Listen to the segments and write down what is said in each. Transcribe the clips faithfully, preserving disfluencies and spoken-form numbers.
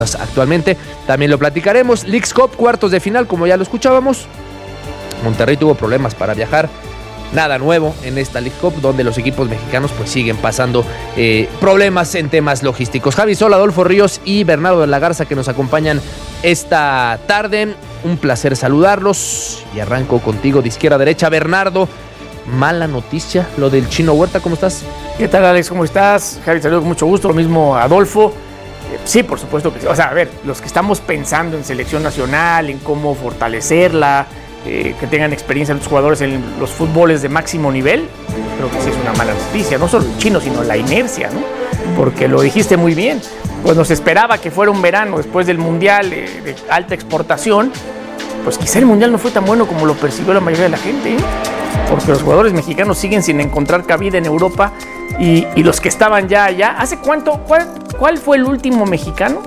actualmente. También lo platicaremos. Leagues Cup, cuartos de final, como ya lo escuchábamos. Monterrey tuvo problemas para viajar. Nada nuevo en esta League Cup, donde los equipos mexicanos pues siguen pasando eh, problemas en temas logísticos. Javi Sol, Adolfo Ríos y Bernardo de la Garza, que nos acompañan esta tarde. Un placer saludarlos. Y arranco contigo de izquierda a derecha. Bernardo, mala noticia, lo del Chino Huerta, ¿cómo estás? ¿Qué tal, Alex? ¿Cómo estás? Javi, saludo con mucho gusto. Lo mismo, Adolfo. Eh, sí, por supuesto que sí. O sea, a ver, los que estamos pensando en selección nacional, en cómo fortalecerla, eh, que tengan experiencia los jugadores en los fútboles de máximo nivel, creo que sí es una mala noticia. No solo el chino, sino la inercia, ¿no? Porque lo dijiste muy bien. Cuando se esperaba que fuera un verano después del Mundial eh, de alta exportación, pues quizá el Mundial no fue tan bueno como lo percibió la mayoría de la gente, ¿eh? Porque los jugadores mexicanos siguen sin encontrar cabida en Europa y, y los que estaban ya allá. ¿Hace cuánto? ¿Cuál, cuál fue el último mexicano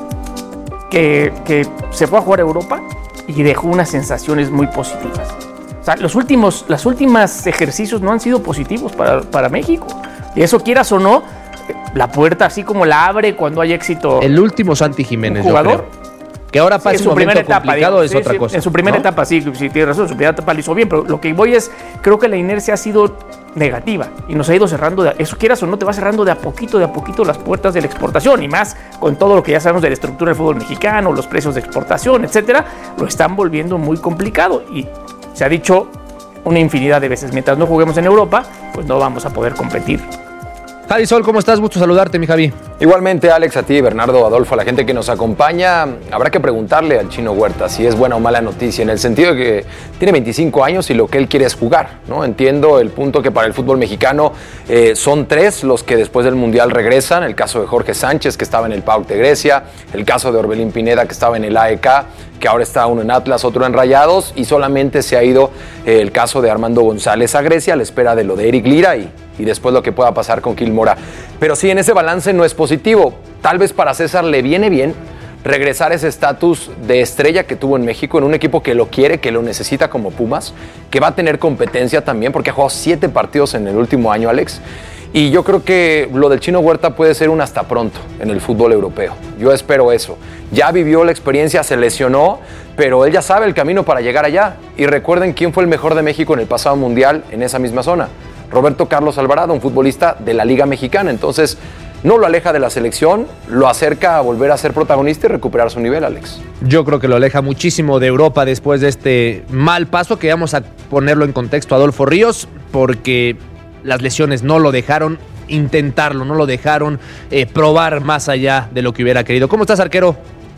que, que se fue a jugar a Europa y dejó unas sensaciones muy positivas? O sea, los últimos, los últimos ejercicios no han sido positivos para, para México. Y eso, quieras o no, la puerta así como la abre cuando hay éxito. El último Santi Jiménez, jugador. Yo creo. Que ahora pasa sí, un momento etapa, complicado digamos, es sí, otra sí, cosa. En su primera ¿no? etapa, sí, sí, tiene razón, en su primera etapa lo hizo bien, pero lo que voy es, creo que la inercia ha sido negativa y nos ha ido cerrando, de, eso quieras o no, te va cerrando de a poquito, de a poquito las puertas de la exportación, y más con todo lo que ya sabemos de la estructura del fútbol mexicano, los precios de exportación, etcétera, lo están volviendo muy complicado y se ha dicho una infinidad de veces, mientras no juguemos en Europa, pues no vamos a poder competir. Javi Sol, ¿cómo estás? Gusto saludarte, mi Javi. Igualmente, Alex, a ti, Bernardo, Adolfo, a la gente que nos acompaña. Habrá que preguntarle al Chino Huerta si es buena o mala noticia, en el sentido de que tiene veinticinco años y lo que él quiere es jugar, ¿no? Entiendo el punto que para el fútbol mexicano eh, son tres los que después del Mundial regresan. El caso de Jorge Sánchez, que estaba en el P A O K de Grecia. El caso de Orbelín Pineda, que estaba en el A E K, que ahora está uno en Atlas, otro en Rayados. Y solamente se ha ido eh, el caso de Armando González a Grecia a la espera de lo de Eric Lira y y después lo que pueda pasar con Gil Mora. Pero sí, en ese balance no es positivo. Tal vez para César le viene bien regresar ese estatus de estrella que tuvo en México, en un equipo que lo quiere, que lo necesita como Pumas, que va a tener competencia también, porque ha jugado siete partidos en el último año, Alex. Y yo creo que lo del Chino Huerta puede ser un hasta pronto en el fútbol europeo. Yo espero eso. Ya vivió la experiencia, se lesionó, pero él ya sabe el camino para llegar allá. Y recuerden quién fue el mejor de México en el pasado Mundial en esa misma zona. Roberto Carlos Alvarado, un futbolista de la Liga Mexicana. Entonces, no lo aleja de la selección, lo acerca a volver a ser protagonista y recuperar su nivel, Alex. Yo creo que lo aleja muchísimo de Europa después de este mal paso, que vamos a ponerlo en contexto, Adolfo Ríos, porque las lesiones no lo dejaron intentarlo, no lo dejaron eh, probar más allá de lo que hubiera querido. ¿Cómo estás, arquero?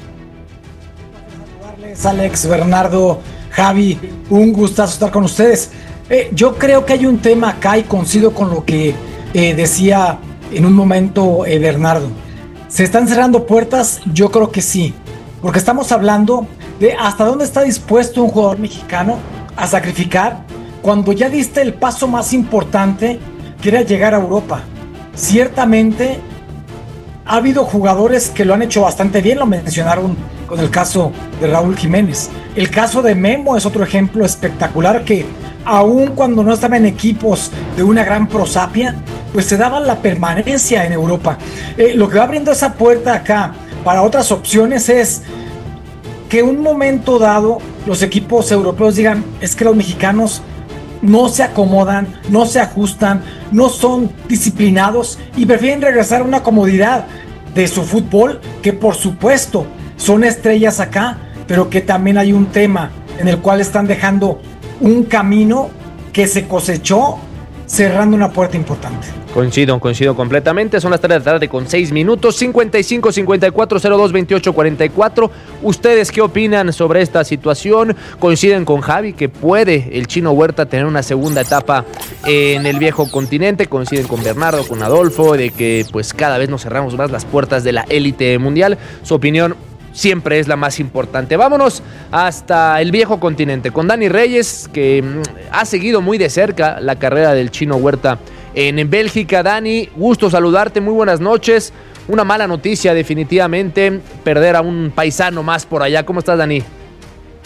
Alex, Bernardo, Javi, un gustazo estar con ustedes. Eh, yo creo que hay un tema acá y coincido con lo que eh, decía en un momento eh, Bernardo. ¿Se están cerrando puertas? Yo creo que sí, porque estamos hablando de hasta dónde está dispuesto un jugador mexicano a sacrificar cuando ya diste el paso más importante, que era llegar a Europa. Ciertamente ha habido jugadores que lo han hecho bastante bien, lo mencionaron con el caso de Raúl Jiménez. El caso de Memo es otro ejemplo espectacular que aun cuando no estaba en equipos de una gran prosapia, pues se daba la permanencia en Europa. Eh, lo que va abriendo esa puerta acá para otras opciones es que un momento dado los equipos europeos digan, es que los mexicanos no se acomodan, no se ajustan, no son disciplinados y prefieren regresar a una comodidad de su fútbol, que por supuesto son estrellas acá, pero que también hay un tema en el cual están dejando un camino que se cosechó cerrando una puerta importante. Coincido, coincido completamente. Son las tres de la tarde con seis minutos. cincuenta y cinco, cincuenta y cuatro, cero dos, veintiocho, cuarenta y cuatro. ¿Ustedes qué opinan sobre esta situación? ¿Coinciden con Javi que puede el Chino Huerta tener una segunda etapa en el viejo continente? ¿Coinciden con Bernardo, con Adolfo, de que pues cada vez nos cerramos más las puertas de la élite mundial? Su opinión siempre es la más importante. Vámonos hasta el viejo continente con Dani Reyes, que ha seguido muy de cerca la carrera del Chino Huerta en Bélgica. Dani, gusto saludarte, muy buenas noches. Una mala noticia definitivamente, perder a un paisano más por allá. ¿Cómo estás, Dani?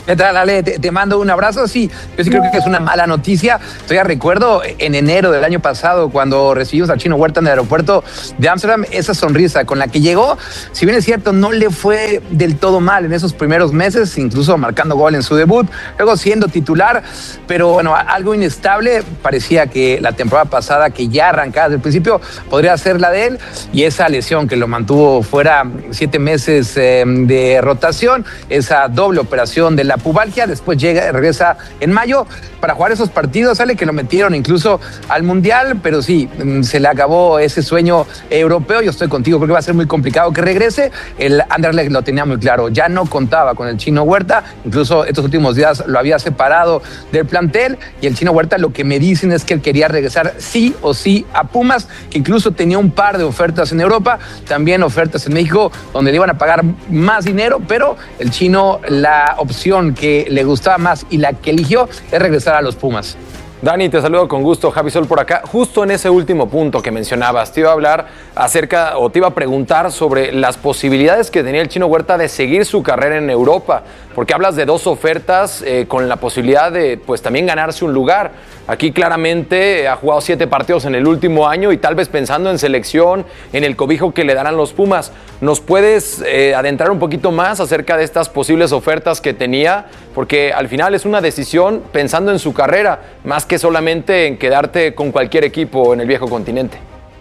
¿Qué tal, Ale? Te, te mando un abrazo. Sí, yo sí creo que es una mala noticia. Todavía recuerdo en enero del año pasado, cuando recibimos al Chino Huerta en el aeropuerto de Ámsterdam, esa sonrisa con la que llegó. Si bien es cierto, no le fue del todo mal en esos primeros meses, incluso marcando gol en su debut, luego siendo titular, pero bueno, algo inestable. Parecía que la temporada pasada, que ya arrancaba desde el principio, podría ser la de él, y esa lesión que lo mantuvo fuera siete meses eh, de rotación, esa doble operación de la pubalgia, después llega, regresa en mayo para jugar esos partidos, sale que lo metieron incluso al Mundial, pero sí, se le acabó ese sueño europeo. Yo estoy contigo, creo que va a ser muy complicado que regrese. El Anderlecht lo tenía muy claro, ya no contaba con el Chino Huerta, incluso estos últimos días lo había separado del plantel, y el Chino Huerta, lo que me dicen es que él quería regresar sí o sí a Pumas, que incluso tenía un par de ofertas en Europa, también ofertas en México, donde le iban a pagar más dinero, pero el Chino, la opción que le gustaba más y la que eligió es regresar a los Pumas. Dani, te saludo con gusto, Javi Sol por acá. Justo en ese último punto que mencionabas, te iba a hablar acerca, o te iba a preguntar sobre las posibilidades que tenía el Chino Huerta de seguir su carrera en Europa, porque hablas de dos ofertas eh, con la posibilidad de, pues, también ganarse un lugar. Aquí claramente ha jugado siete partidos en el último año y tal vez pensando en selección, en el cobijo que le darán los Pumas. ¿Nos puedes eh, adentrar un poquito más acerca de estas posibles ofertas que tenía? Porque al final es una decisión pensando en su carrera, más que solamente en quedarte con cualquier equipo en el viejo continente.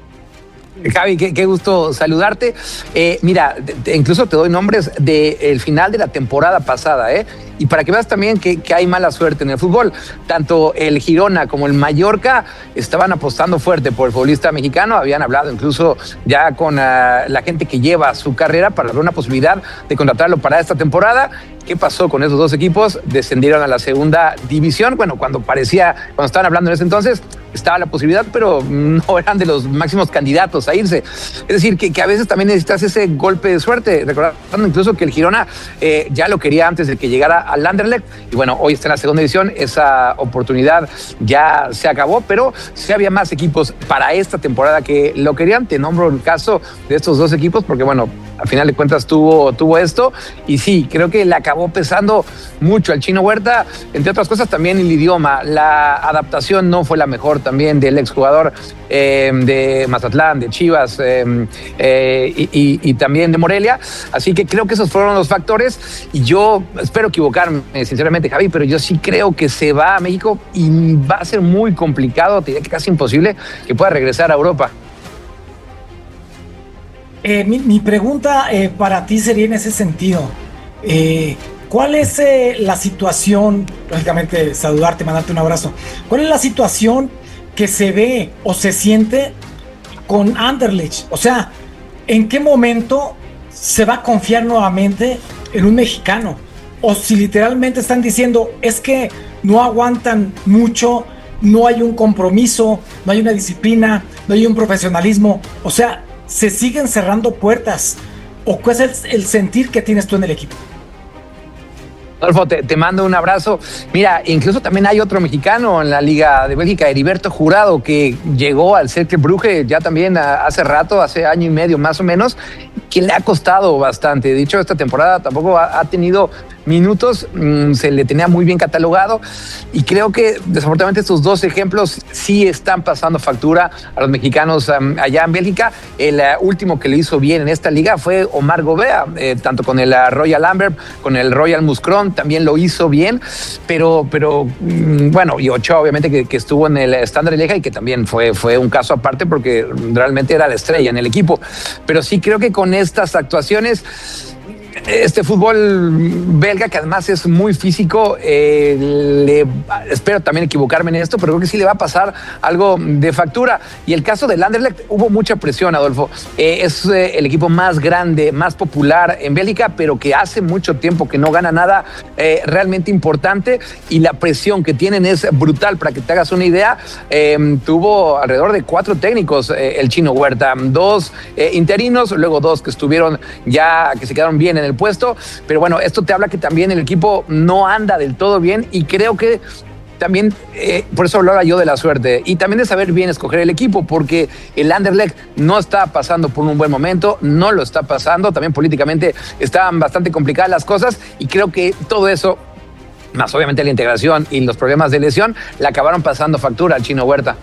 Javi, qué, qué gusto saludarte. Eh, mira, te, te, incluso te doy nombres del final de la temporada pasada, ¿eh? Y para que veas también que, que hay mala suerte en el fútbol. Tanto el Girona como el Mallorca estaban apostando fuerte por el futbolista mexicano. Habían hablado incluso ya con uh, la gente que lleva su carrera para ver una posibilidad de contratarlo para esta temporada. ¿Qué pasó con esos dos equipos? Descendieron a la segunda división. Bueno, cuando parecía, cuando estaban hablando en ese entonces, estaba la posibilidad, pero no eran de los máximos candidatos a irse. Es decir, que, que a veces también necesitas ese golpe de suerte, recordando incluso que el Girona eh, ya lo quería antes de que llegara al Anderlecht, y bueno, hoy está en la segunda división, esa oportunidad ya se acabó, pero sí había más equipos para esta temporada que lo querían. Te nombro el caso de estos dos equipos, porque bueno, al final de cuentas tuvo, tuvo esto, y sí, creo que le acabó pesando mucho al Chino Huerta, entre otras cosas también el idioma. La adaptación no fue la mejor también del exjugador eh, de Mazatlán, de Chivas eh, eh, y, y, y también de Morelia, así que creo que esos fueron los factores, y yo espero equivocarme sinceramente, Javi, pero yo sí creo que se va a México y va a ser muy complicado, te diría que casi imposible que pueda regresar a Europa. Eh, mi, mi pregunta eh, para ti sería en ese sentido. Eh, ¿Cuál es eh, la situación, lógicamente saludarte, mandarte un abrazo, cuál es la situación que se ve o se siente con Anderlecht? O sea, ¿en qué momento se va a confiar nuevamente en un mexicano? O si literalmente están diciendo, es que no aguantan mucho, no hay un compromiso, no hay una disciplina, no hay un profesionalismo, o sea, se siguen cerrando puertas. ¿O cuál es el, el sentir que tienes tú en el equipo? Adolfo, te, te mando un abrazo. Mira, incluso también hay otro mexicano en la Liga de Bélgica, Heriberto Jurado, que llegó al Cercle Brugge ya también hace rato, hace año y medio más o menos, que le ha costado bastante. De hecho, esta temporada tampoco ha, ha tenido minutos, mmm, se le tenía muy bien catalogado, y creo que desafortunadamente estos dos ejemplos sí están pasando factura a los mexicanos um, allá en Bélgica. El uh, último que le hizo bien en esta liga fue Omar Gobea, eh, tanto con el uh, Royal Antwerp, con el Royal Mouscron, también lo hizo bien, pero, pero mmm, bueno, y Ochoa obviamente que, que estuvo en el Standard Lieja y que también fue, fue un caso aparte porque realmente era la estrella en el equipo. Pero sí creo que con estas actuaciones, este fútbol belga, que además es muy físico, eh, le, espero también equivocarme en esto, pero creo que sí le va a pasar algo de factura. Y el caso del Anderlecht, hubo mucha presión, Adolfo. Eh, es eh, el equipo más grande, más popular en Bélgica, pero que hace mucho tiempo que no gana nada eh, realmente importante, y la presión que tienen es brutal. Para que te hagas una idea, eh, tuvo alrededor de cuatro técnicos eh, el Chino Huerta, dos eh, interinos, luego dos que estuvieron ya, que se quedaron bien en el puesto, pero bueno, esto te habla que también el equipo no anda del todo bien, y creo que también, eh, por eso hablaba yo de la suerte, y también de saber bien escoger el equipo, porque el Anderlecht no está pasando por un buen momento, no lo está pasando, también políticamente estaban bastante complicadas las cosas, y creo que todo eso más obviamente la integración y los problemas de lesión, le acabaron pasando factura al Chino Huerta.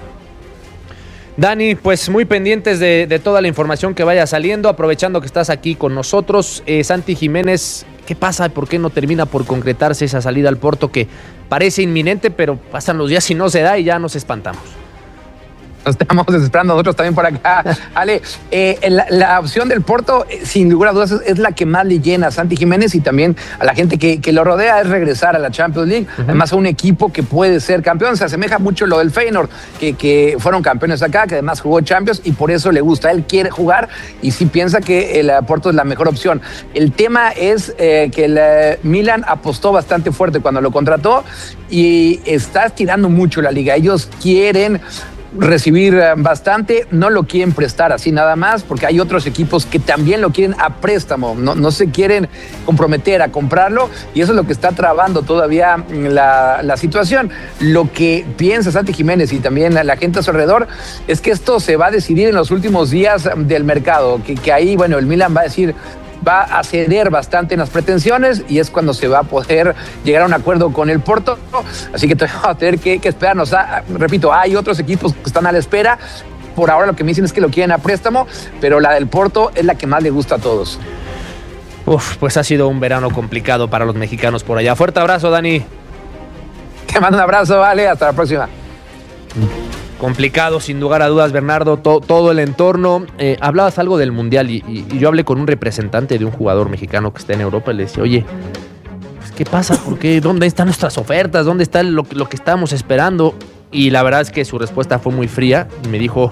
Dani, pues muy pendientes de, de toda la información que vaya saliendo, aprovechando que estás aquí con nosotros. Eh, Santi Jiménez, ¿qué pasa? ¿Por qué no termina por concretarse esa salida al Porto que parece inminente, pero pasan los días y no se da y ya nos espantamos? Nos estamos desesperando nosotros también por acá. Ale, eh, la, la opción del Porto, eh, sin lugar a dudas, es, es la que más le llena a Santi Jiménez y también a la gente que, que lo rodea, es regresar a la Champions League. Uh-huh. Además, a un equipo que puede ser campeón. Se asemeja mucho a lo del Feyenoord, que, que fueron campeones acá, que además jugó Champions y por eso le gusta. Él quiere jugar y sí piensa que el Porto es la mejor opción. El tema es eh, que el eh, Milan apostó bastante fuerte cuando lo contrató y está estirando mucho la liga. Ellos quieren recibir bastante, no lo quieren prestar así nada más, porque hay otros equipos que también lo quieren a préstamo, no, no se quieren comprometer a comprarlo y eso es lo que está trabando todavía la, la situación. Lo que piensa Santi Jiménez y también la gente a su alrededor es que esto se va a decidir en los últimos días del mercado, que, que ahí, bueno, el Milan va a decir, va a ceder bastante en las pretensiones y es cuando se va a poder llegar a un acuerdo con el Porto, así que vamos a tener que, que esperarnos. Ah, repito, hay otros equipos que están a la espera. Por ahora lo que me dicen es que lo quieren a préstamo, pero la del Porto es la que más le gusta a todos. Uf, pues ha sido un verano complicado para los mexicanos por allá. Fuerte abrazo, Dani. Te mando un abrazo, vale, hasta la próxima. Complicado, sin lugar a dudas, Bernardo, to, todo el entorno. Eh, hablabas algo del Mundial y, y, y yo hablé con un representante de un jugador mexicano que está en Europa y le decía, oye, pues, ¿qué pasa? ¿Por qué? ¿Dónde están nuestras ofertas? ¿Dónde está lo, lo que estábamos esperando? Y la verdad es que su respuesta fue muy fría y me dijo,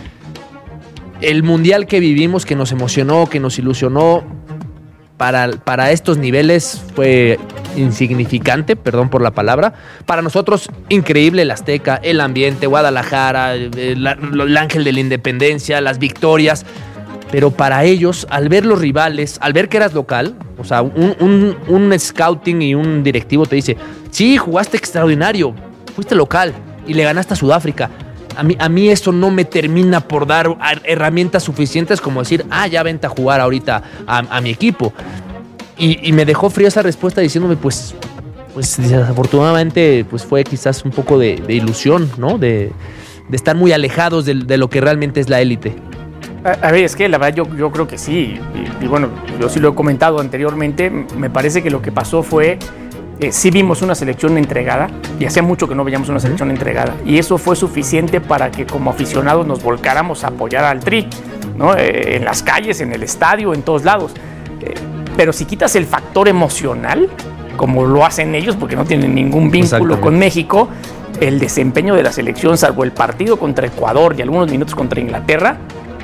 el Mundial que vivimos, que nos emocionó, que nos ilusionó, para, para estos niveles fue insignificante, perdón por la palabra. Para nosotros, increíble el Azteca, el ambiente, Guadalajara, el, el Ángel de la Independencia, las victorias. Pero para ellos, al ver los rivales, al ver que eras local, o sea, un, un, un scouting y un directivo te dice, sí, jugaste extraordinario, fuiste local y le ganaste a Sudáfrica. A mí, a mí eso no me termina por dar herramientas suficientes como decir, ah, ya vente a jugar ahorita a, a mi equipo. Y, y me dejó frío esa respuesta diciéndome, pues, pues desafortunadamente pues fue quizás un poco de, de ilusión, ¿no? De, de estar muy alejados de, de lo que realmente es la élite. A, a ver, es que la verdad yo, yo creo que sí. Y, y bueno, yo sí lo he comentado anteriormente. Me parece que lo que pasó fue... Eh, sí vimos una selección entregada y hacía mucho que no veíamos una selección entregada y eso fue suficiente para que como aficionados nos volcáramos a apoyar al Tri, ¿no? Eh, en las calles, en el estadio, en todos lados. Eh, pero si quitas el factor emocional, como lo hacen ellos, porque no tienen ningún vínculo con México, el desempeño de la selección, salvo el partido contra Ecuador y algunos minutos contra Inglaterra,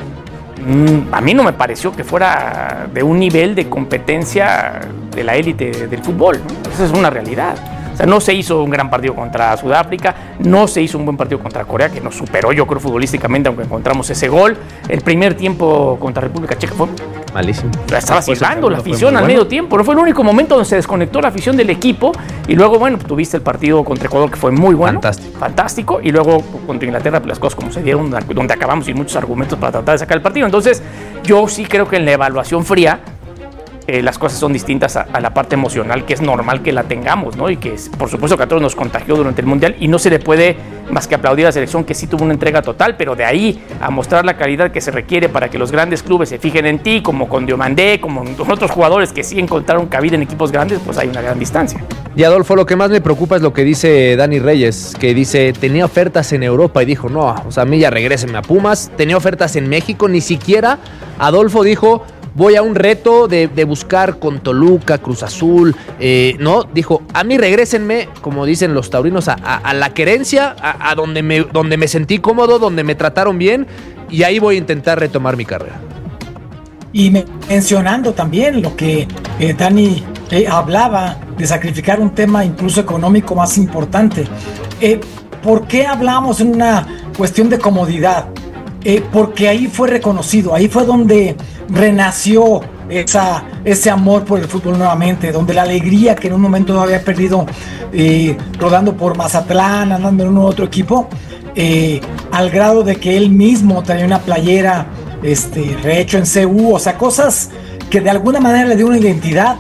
a mí no me pareció que fuera de un nivel de competencia de la élite del fútbol, ¿no? Esa es una realidad. O sea, no se hizo un gran partido contra Sudáfrica, no se hizo un buen partido contra Corea, que nos superó, yo creo, futbolísticamente, aunque encontramos ese gol. El primer tiempo contra República Checa fue malísimo. Estaba silbando la afición al medio tiempo. No fue el único momento donde se desconectó la afición del equipo. Y luego, bueno, tuviste el partido contra Ecuador, que fue muy bueno. Fantástico. Fantástico. Y luego contra Inglaterra, las cosas como se dieron, donde acabamos sin muchos argumentos para tratar de sacar el partido. Entonces, yo sí creo que en la evaluación fría, Eh, las cosas son distintas a, a la parte emocional, que es normal que la tengamos, ¿no? Y que es, por supuesto que a todos nos contagió durante el Mundial y no se le puede más que aplaudir a la selección, que sí tuvo una entrega total, pero de ahí a mostrar la calidad que se requiere para que los grandes clubes se fijen en ti, como con Diomandé, como con otros jugadores que sí encontraron cabida en equipos grandes, pues hay una gran distancia. Y Adolfo, lo que más me preocupa es lo que dice Dani Reyes, que dice, tenía ofertas en Europa y dijo, no, o sea, a mí ya regrésenme a Pumas, tenía ofertas en México, ni siquiera Adolfo dijo, voy a un reto de, de buscar con Toluca, Cruz Azul, eh, ¿no? Dijo, a mí regrésenme, como dicen los taurinos, a, a, a la querencia, a, a donde, me, donde me sentí cómodo, donde me trataron bien, y ahí voy a intentar retomar mi carrera. Y me, mencionando también lo que eh, Dani eh, hablaba de sacrificar un tema incluso económico más importante. Eh, ¿Por qué hablamos en una cuestión de comodidad? Eh, porque ahí fue reconocido, ahí fue donde renació esa, ese amor por el fútbol nuevamente, donde la alegría que en un momento no había perdido eh, rodando por Mazatlán, andando en un otro equipo, eh, al grado de que él mismo traía una playera este, rehecho en C U, o sea, cosas que de alguna manera le dio una identidad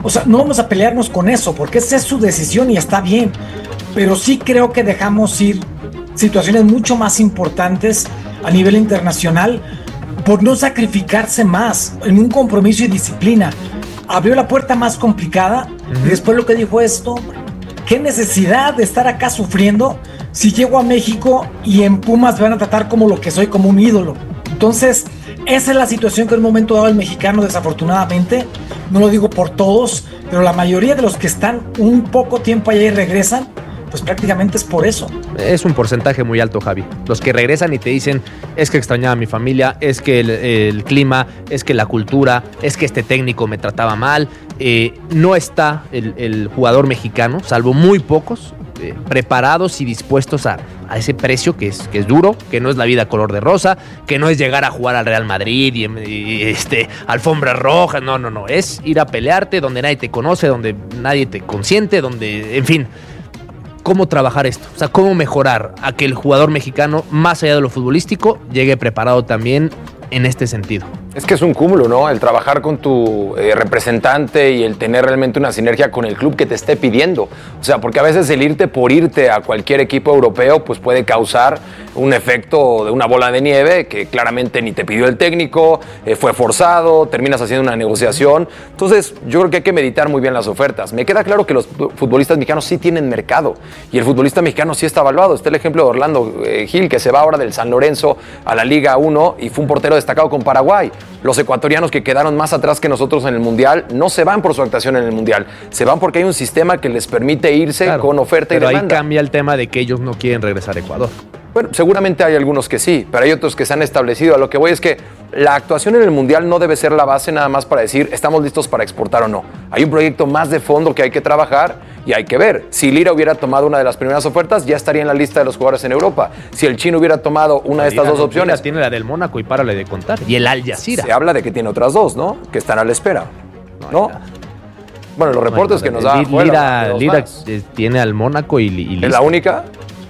O sea, no vamos a pelearnos con eso, porque esa es su decisión y está bien. Pero sí creo que dejamos ir situaciones mucho más importantes a nivel internacional por no sacrificarse más en un compromiso y disciplina. Abrió la puerta más complicada uh-huh. y después lo que dijo esto, ¿qué necesidad de estar acá sufriendo si llego a México y en Pumas me van a tratar como lo que soy, como un ídolo? Entonces, esa es la situación que en un momento dado el mexicano, desafortunadamente, no lo digo por todos, pero la mayoría de los que están un poco tiempo allá y regresan, pues prácticamente es por eso. Es un porcentaje muy alto, Javi. Los que regresan y te dicen, es que extrañaba a mi familia, es que el, el clima, es que la cultura, es que este técnico me trataba mal. Eh, no está el, el jugador mexicano, salvo muy pocos, eh, preparados y dispuestos a, a ese precio que es, que es duro, que no es la vida color de rosa, que no es llegar a jugar al Real Madrid y, y este, alfombras rojas. No, no, no. Es ir a pelearte donde nadie te conoce, donde nadie te consiente, donde, en fin... ¿Cómo trabajar esto? O sea, ¿cómo mejorar a que el jugador mexicano, más allá de lo futbolístico, llegue preparado también en este sentido? Es que es un cúmulo, ¿no? El trabajar con tu eh, representante y el tener realmente una sinergia con el club que te esté pidiendo. O sea, porque a veces el irte por irte a cualquier equipo europeo pues puede causar un efecto de una bola de nieve que claramente ni te pidió el técnico, eh, fue forzado, terminas haciendo una negociación. Entonces, yo creo que hay que meditar muy bien las ofertas. Me queda claro que los futbolistas mexicanos sí tienen mercado y el futbolista mexicano sí está evaluado. Está el ejemplo de Orlando eh, Gil, que se va ahora del San Lorenzo a la Liga uno y fue un portero destacado con Paraguay. Los ecuatorianos que quedaron más atrás que nosotros en el Mundial no se van por su actuación en el Mundial, se van porque hay un sistema que les permite irse claro, con oferta y demanda. Pero ahí cambia el tema de que ellos no quieren regresar a Ecuador. Bueno, seguramente hay algunos que sí, pero hay otros que se han establecido. A lo que voy es que la actuación en el Mundial no debe ser la base nada más para decir estamos listos para exportar o no. Hay un proyecto más de fondo que hay que trabajar y hay que ver. Si Lira hubiera tomado una de las primeras ofertas, ya estaría en la lista de los jugadores en Europa. Si el Chino hubiera tomado una de estas dos opciones... Lira tiene la del Mónaco y párale de contar. Y el Al Jazeera. Se habla de que tiene otras dos, ¿no? Que están a la espera, ¿no? no bueno, los reportes no, que nos da Lira, Lira tiene al Mónaco y, y listo. ¿Es la única?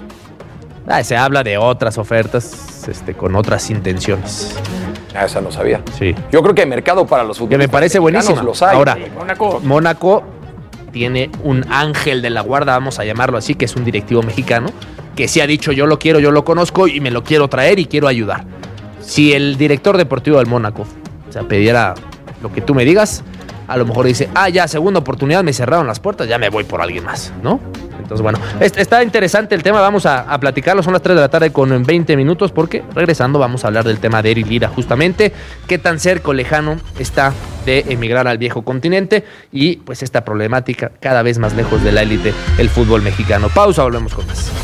Ah, se habla de otras ofertas este, con otras intenciones. Ah, esa no sabía. Sí. Yo creo que hay mercado para los futbolistas. Que me parece buenísimo. Los hay. Ahora, sí, Mónaco. Mónaco tiene un ángel de la guarda, vamos a llamarlo así, que es un directivo mexicano, que sí ha dicho yo lo quiero, yo lo conozco y me lo quiero traer y quiero ayudar. Si el director deportivo del Mónaco, o sea, pidiera lo que tú me digas, a lo mejor dice, ah, ya, segunda oportunidad, me cerraron las puertas, ya me voy por alguien más, ¿no? Entonces, bueno, está interesante el tema, vamos a, a platicarlo, son las tres de la tarde con veinte minutos, porque regresando vamos a hablar del tema de Eric Lira, justamente, qué tan cerca o lejano está de emigrar al viejo continente y pues esta problemática cada vez más lejos de la élite, el fútbol mexicano. Pausa, volvemos con más.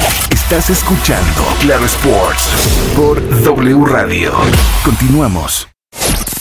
Estás escuchando Claro Sports por W Radio. Continuamos.